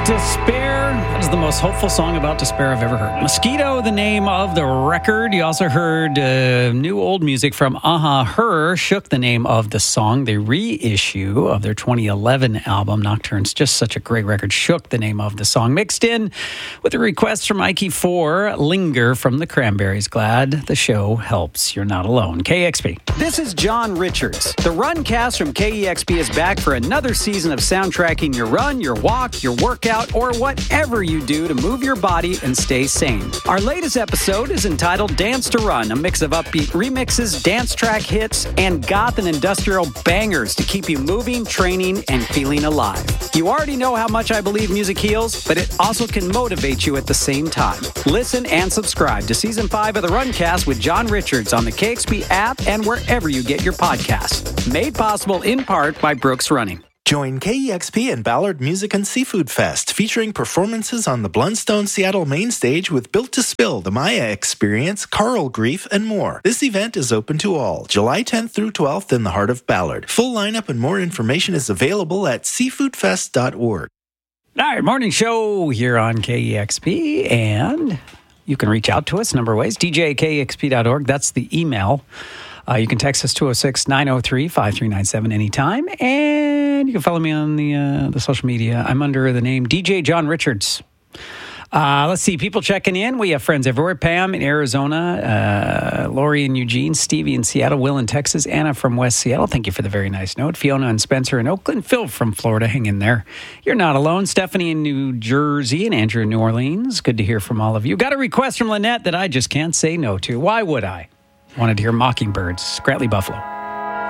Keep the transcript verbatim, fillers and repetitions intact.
Despair. That is the most hopeful song about despair I've ever heard. Mosquito, the name of the record. You also heard uh, new old music from Aha Her, Shook, the name of the song. The reissue of their twenty eleven album, Nocturnes. Just such a great record. Shook, the name of the song. Mixed in with a request from Ike four, Linger from the Cranberries. Glad the show helps. You're not alone. K X P. This is John Richards. The Runcast from K E X P is back for another season of soundtracking your run, your walk, your workout, or whatever you do to move your body and stay sane. Our latest episode is entitled Dance to Run, a mix of upbeat remixes, dance track hits, and goth and industrial bangers to keep you moving, training, and feeling alive. You already know how much I believe music heals, but it also can motivate you at the same time. Listen and subscribe to Season five of the Runcast with John Richards on the K X P app and wherever you get your podcasts. Made possible in part by Brooks Running. Join K E X P and Ballard Music and Seafood Fest, featuring performances on the Blundstone Seattle main stage with Built to Spill, the Maya Experience, Carl Grief, and more. This event is open to all, July tenth through twelfth in the heart of Ballard. Full lineup and more information is available at seafood fest dot org. All right, morning show here on K E X P, and you can reach out to us a number of ways. D J at K E X P dot org, that's the email. Uh, you can text us two oh six, nine oh three, five three nine seven anytime. And you can follow me on the uh, the social media. I'm under the name D J John Richards. Uh, let's see, people checking in. We have friends everywhere. Pam in Arizona, uh, Lori in Eugene, Stevie in Seattle, Will in Texas, Anna from West Seattle. Thank you for the very nice note. Fiona and Spencer in Oakland, Phil from Florida. Hang in there. You're not alone. Stephanie in New Jersey and Andrew in New Orleans. Good to hear from all of you. Got a request from Lynette that I just can't say no to. Why would I? Wanted to hear Mockingbirds, Scratley Buffalo.